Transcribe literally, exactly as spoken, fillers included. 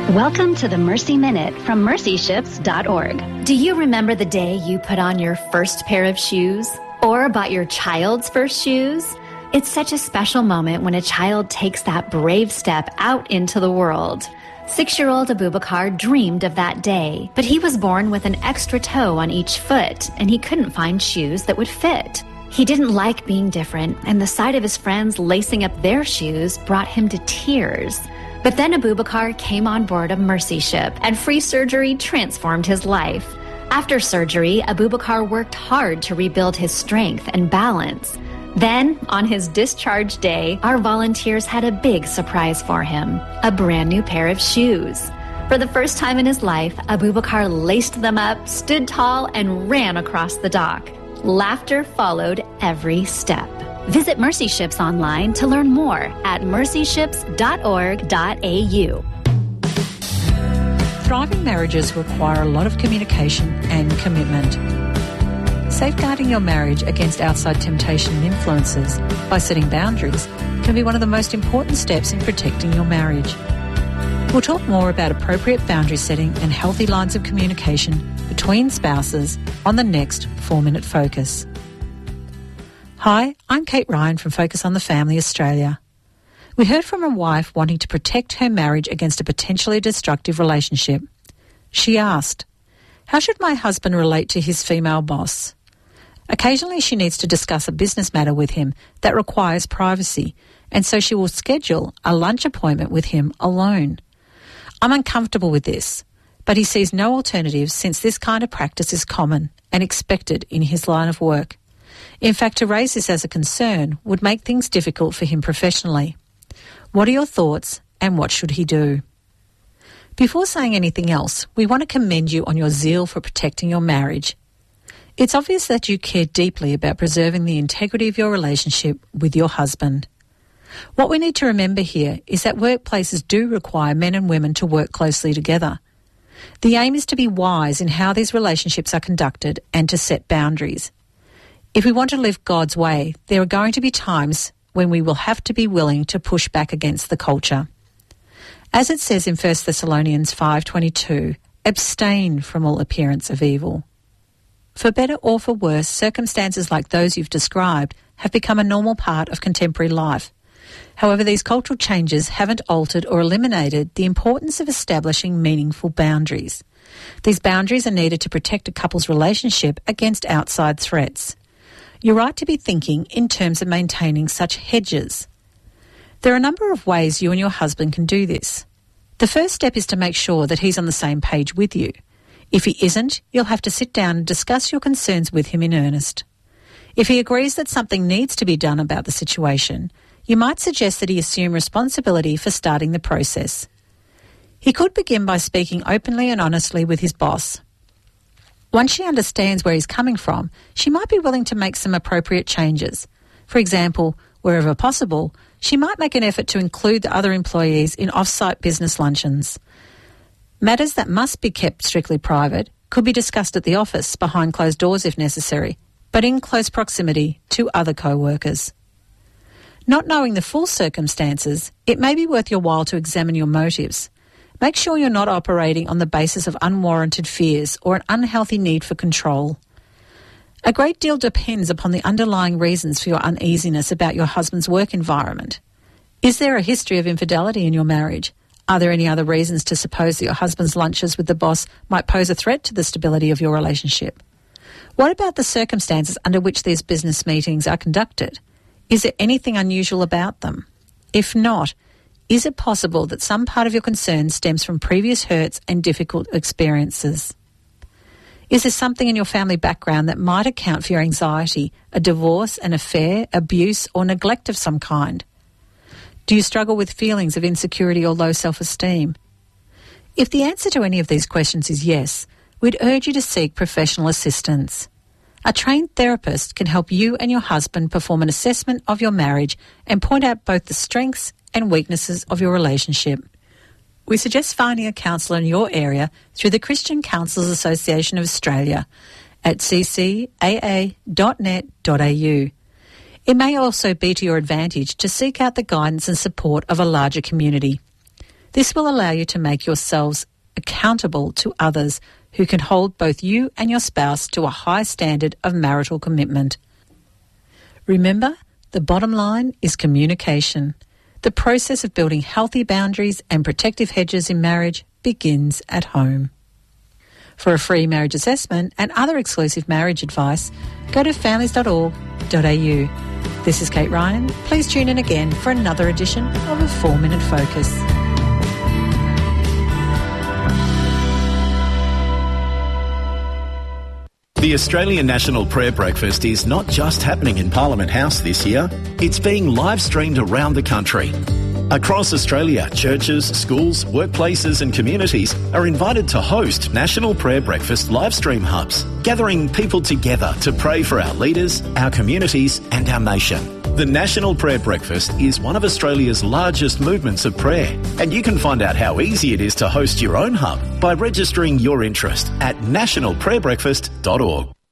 Welcome to the Mercy Minute from mercy ships dot org. Do you remember the day you put on your first pair of shoes? Or bought your child's first shoes? It's such a special moment when a child takes that brave step out into the world. Six-year-old Abubakar dreamed of that day, but he was born with an extra toe on each foot, and he couldn't find shoes that would fit. He didn't like being different, and the sight of his friends lacing up their shoes brought him to tears. But then Abubakar came on board a Mercy ship, and free surgery transformed his life. After surgery, Abubakar worked hard to rebuild his strength and balance. Then, on his discharge day, our volunteers had a big surprise for him, a brand new pair of shoes. For the first time in his life, Abubakar laced them up, stood tall, and ran across the dock. Laughter followed every step. Visit Mercy Ships online to learn more at mercy ships dot org dot a u. Thriving marriages require a lot of communication and commitment. Safeguarding your marriage against outside temptation and influences by setting boundaries can be one of the most important steps in protecting your marriage. We'll talk more about appropriate boundary setting and healthy lines of communication between spouses on the next four-minute Focus. Hi, I'm Kate Ryan from Focus on the Family Australia. We heard from a wife wanting to protect her marriage against a potentially destructive relationship. She asked, "How should my husband relate to his female boss?" Occasionally she needs to discuss a business matter with him that requires privacy, and so she will schedule a lunch appointment with him alone. I'm uncomfortable with this, but he sees no alternatives since this kind of practice is common and expected in his line of work. In fact, to raise this as a concern would make things difficult for him professionally. What are your thoughts and what should he do? Before saying anything else, we want to commend you on your zeal for protecting your marriage. It's obvious that you care deeply about preserving the integrity of your relationship with your husband. What we need to remember here is that workplaces do require men and women to work closely together. The aim is to be wise in how these relationships are conducted and to set boundaries. If we want to live God's way, there are going to be times when we will have to be willing to push back against the culture. As it says in First Thessalonians five twenty-two, abstain from all appearance of evil. For better or for worse, circumstances like those you've described have become a normal part of contemporary life. However, these cultural changes haven't altered or eliminated the importance of establishing meaningful boundaries. These boundaries are needed to protect a couple's relationship against outside threats. You're right to be thinking in terms of maintaining such hedges. There are a number of ways you and your husband can do this. The first step is to make sure that he's on the same page with you. If he isn't, you'll have to sit down and discuss your concerns with him in earnest. If he agrees that something needs to be done about the situation, you might suggest that he assume responsibility for starting the process. He could begin by speaking openly and honestly with his boss. Once she understands where he's coming from, she might be willing to make some appropriate changes. For example, wherever possible, she might make an effort to include the other employees in off-site business luncheons. Matters that must be kept strictly private could be discussed at the office behind closed doors if necessary, but in close proximity to other co-workers. Not knowing the full circumstances, it may be worth your while to examine your motives. Make sure you're not operating on the basis of unwarranted fears or an unhealthy need for control. A great deal depends upon the underlying reasons for your uneasiness about your husband's work environment. Is there a history of infidelity in your marriage? Are there any other reasons to suppose that your husband's lunches with the boss might pose a threat to the stability of your relationship? What about the circumstances under which these business meetings are conducted? Is there anything unusual about them? If not, is it possible that some part of your concern stems from previous hurts and difficult experiences? Is there something in your family background that might account for your anxiety, a divorce, an affair, abuse, or neglect of some kind? Do you struggle with feelings of insecurity or low self-esteem? If the answer to any of these questions is yes, we'd urge you to seek professional assistance. A trained therapist can help you and your husband perform an assessment of your marriage and point out both the strengths and weaknesses of your relationship. We suggest finding a counsellor in your area through the Christian Counsellors Association of Australia at c c a a dot net dot a u. It may also be to your advantage to seek out the guidance and support of a larger community. This will allow you to make yourselves accountable to others who can hold both you and your spouse to a high standard of marital commitment. Remember, the bottom line is communication. The process of building healthy boundaries and protective hedges in marriage begins at home. For a free marriage assessment and other exclusive marriage advice, go to families dot org dot a u. This is Kate Ryan. Please tune in again for another edition of A Four Minute Focus. The Australian National Prayer Breakfast is not just happening in Parliament House this year, it's being live streamed around the country. Across Australia, churches, schools, workplaces and communities are invited to host National Prayer Breakfast live stream hubs, gathering people together to pray for our leaders, our communities and our nation. The National Prayer Breakfast is one of Australia's largest movements of prayer, and you can find out how easy it is to host your own hub by registering your interest at national prayer breakfast dot org.